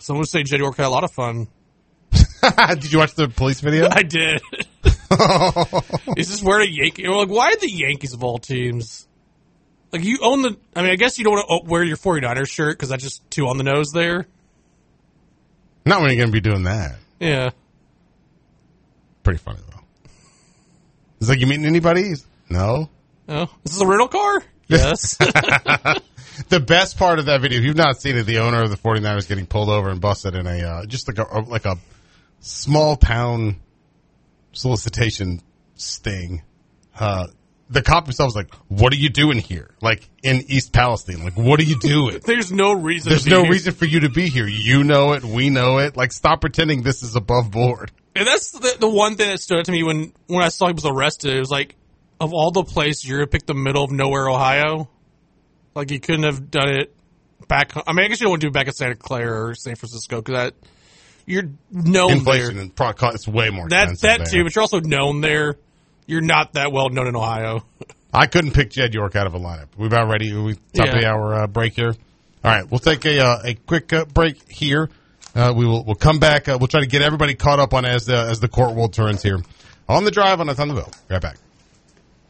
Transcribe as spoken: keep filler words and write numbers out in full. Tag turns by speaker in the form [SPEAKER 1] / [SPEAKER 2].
[SPEAKER 1] Someone would say Jed York had a lot of fun.
[SPEAKER 2] Did you watch the police video?
[SPEAKER 1] I did. He's just wearing a Yankee. Like, why the Yankees of all teams? Like, you own the... I mean, I guess you don't want to wear your 49ers shirt because that's just too on the nose there.
[SPEAKER 2] Not when you're going to be doing that.
[SPEAKER 1] Yeah.
[SPEAKER 2] Pretty funny, though. It's like, you meeting anybody? No.
[SPEAKER 1] Oh, is this a rental car? Yes.
[SPEAKER 2] The best part of that video, if you've not seen it, the owner of the 49ers getting pulled over and busted in a, uh, just like a, like a small town solicitation sting. Uh, the cop himself was like, what are you doing here? Like, in East Palestine. Like, what are you doing?
[SPEAKER 1] There's no reason
[SPEAKER 2] There's
[SPEAKER 1] to be
[SPEAKER 2] no
[SPEAKER 1] here.
[SPEAKER 2] reason for you to be here. You know it. We know it. Like, stop pretending this is above board.
[SPEAKER 1] And that's the, the one thing that stood out to me when, when I saw he was arrested. It was like, of all the places, you're going to pick the middle of nowhere, Ohio. Like, you couldn't have done it back. I mean, I guess you don't want to do it back in Santa Clara or San Francisco because that you're known
[SPEAKER 2] Inflation
[SPEAKER 1] there.
[SPEAKER 2] and pro- it's way more
[SPEAKER 1] That
[SPEAKER 2] expensive
[SPEAKER 1] that
[SPEAKER 2] there.
[SPEAKER 1] too, but you're also known there. You're not that well known in Ohio.
[SPEAKER 2] I couldn't pick Jed York out of a lineup. We about ready? We top
[SPEAKER 1] Yeah.
[SPEAKER 2] of the hour uh, break here. All right, we'll take a uh, a quick uh, break here. Uh, we will we'll come back. Uh, we'll try to get everybody caught up on as uh, as the court world turns here on the drive on Nathaniel. Right back.